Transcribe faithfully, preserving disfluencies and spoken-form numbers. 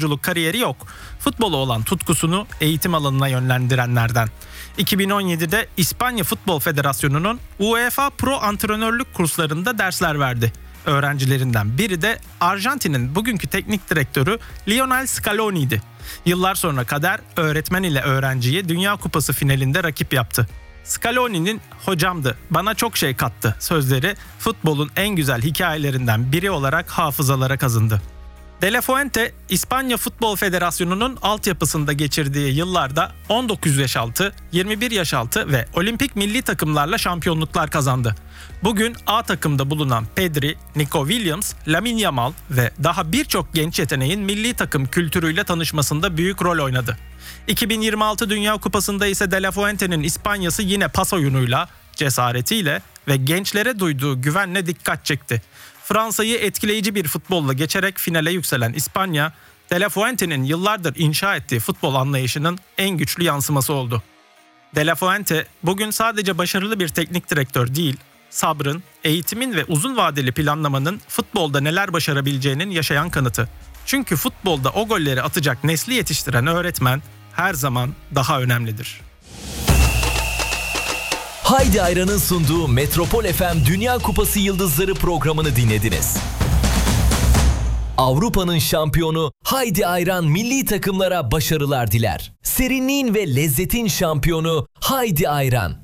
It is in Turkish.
oyunculuk kariyeri yok. Futbola olan tutkusunu eğitim alanına yönlendirenlerden. iki bin on yedide İspanya Futbol Federasyonu'nun UEFA Pro antrenörlük kurslarında dersler verdi. Öğrencilerinden biri de Arjantin'in bugünkü teknik direktörü Lionel Scaloni'ydi. Yıllar sonra kader öğretmen ile öğrenciyi Dünya Kupası finalinde rakip yaptı. Scaloni'nin "hocamdı, bana çok şey kattı" sözleri futbolun en güzel hikayelerinden biri olarak hafızalara kazındı. De La Fuente, İspanya Futbol Federasyonu'nun altyapısında geçirdiği yıllarda on dokuz yaş altı, yirmi bir yaş altı ve olimpik milli takımlarla şampiyonluklar kazandı. Bugün A takımda bulunan Pedri, Nico Williams, Lamine Yamal ve daha birçok genç yeteneğin milli takım kültürüyle tanışmasında büyük rol oynadı. iki bin yirmi altı Dünya Kupası'nda ise De La Fuente'nin İspanya'sı yine pas oyunuyla, cesaretiyle ve gençlere duyduğu güvenle dikkat çekti. Fransa'yı etkileyici bir futbolla geçerek finale yükselen İspanya, De La Fuente'nin yıllardır inşa ettiği futbol anlayışının en güçlü yansıması oldu. De La Fuente bugün sadece başarılı bir teknik direktör değil, sabrın, eğitimin ve uzun vadeli planlamanın futbolda neler başarabileceğinin yaşayan kanıtı. Çünkü futbolda o golleri atacak nesli yetiştiren öğretmen her zaman daha önemlidir. Haydi Ayran'ın sunduğu Metropol F M Dünya Kupası Yıldızları programını dinlediniz. Avrupa'nın şampiyonu Haydi Ayran milli takımlara başarılar diler. Serinliğin ve lezzetin şampiyonu Haydi Ayran.